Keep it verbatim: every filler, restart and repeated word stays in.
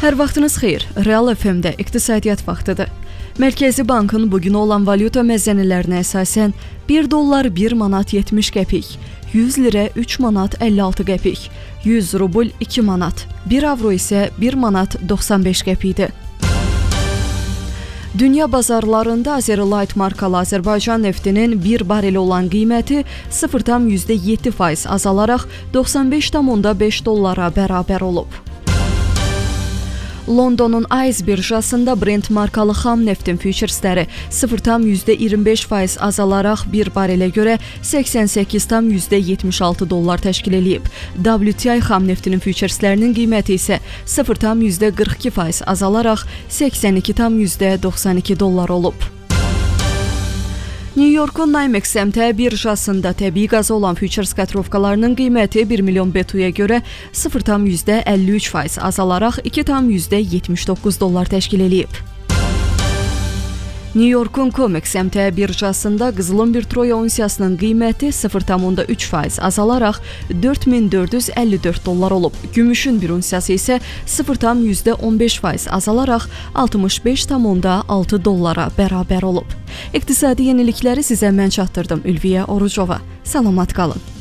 Hər vaxtınız xeyir. Real F M-də iqtisadiyyat vaxtıdır. Mərkəzi Bankın bugün olan valyuta məzənələrinə əsasən bir dollar bir manat yetmiş qəpik, yüz lirə üç manat əlli altı qəpik, yüz rubl iki manat, bir avro isə bir manat doxsan beş qəpikdir. Dünya bazarlarında Azerlight markalı Azərbaycan neftinin bir bareli olan qiyməti sıfır tam yüzdə yeddi faiz azalaraq doxsan beş tam beş dollara bərabər olub. Londonun Ayz birjasında Brent markalı xam neftin füturesləri sıfır tam yüzdə iyirmi beş faiz azalaraq bir barelə görə səksən səkkiz tam yüzdə yetmiş altı dollar təşkil edib. W T I xam neftinin fütureslərinin qiyməti isə sıfır tam yüzdə qırx iki faiz azalaraq səksən iki tam yüzdə doxsan iki dollar olub. New York'un Nymex M T birjasında təbii qaza olan futures kotirovkalarının qiyməti bir milyon B T U-ya görə sıfır tam yüzdə əlli üç faiz azalaraq iki tam yüzdə yetmiş doqquz dollar təşkil edib. New York'un Comex M T birjasında qızılın bir troya unsiyasının qiyməti sıfır tam üç faiz azalaraq dörd min dörd yüz əlli dörd dollar olub. Gümüşün bir unsiyası isə sıfır tam yüzdə on beş faiz azalaraq altmış beş tam altı dollara bərabər olub. İqtisadi yenilikləri sizə mən çatdırdım. Ülviyə Orucova. Salamat qalın.